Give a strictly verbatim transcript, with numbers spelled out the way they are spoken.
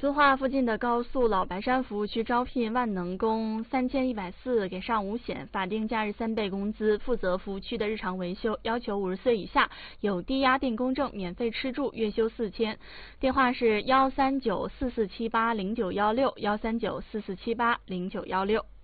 遵化附近的高速老白山服务区招聘万能工三千一百四，给上五险，法定假日三倍工资，负责服务区的日常维修，要求五十岁以下，有低压订工证，免费吃住，月休四千。电话是幺三九四四七八零九幺六，幺三九四四七八零九幺六。